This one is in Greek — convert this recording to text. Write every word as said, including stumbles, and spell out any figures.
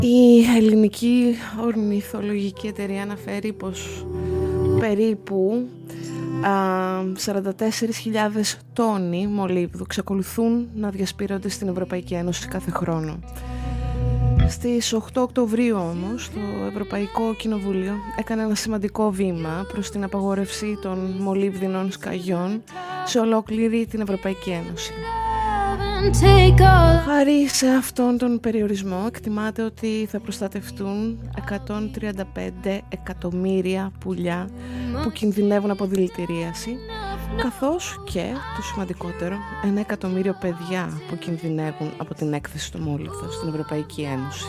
Η Ελληνική Ορνηθολογική Εταιρεία αναφέρει πως περίπου α, σαράντα τέσσερις χιλιάδες τόνοι μολύβδου εξακολουθούν να διασπείρονται στην Ευρωπαϊκή Ένωση κάθε χρόνο. Στις οκτώ Οκτωβρίου όμως το Ευρωπαϊκό Κοινοβούλιο έκανε ένα σημαντικό βήμα προς την απαγόρευση των μολύβδινων σκαγιών σε ολόκληρη την Ευρωπαϊκή Ένωση. Χάρη σε αυτόν τον περιορισμό εκτιμάται ότι θα προστατευτούν εκατόν τριάντα πέντε εκατομμύρια πουλιά που κινδυνεύουν από δηλητηρίαση, καθώς και, το σημαντικότερο, ένα εκατομμύριο παιδιά που κινδυνεύουν από την έκθεση στο μόλιβδο στην Ευρωπαϊκή Ένωση.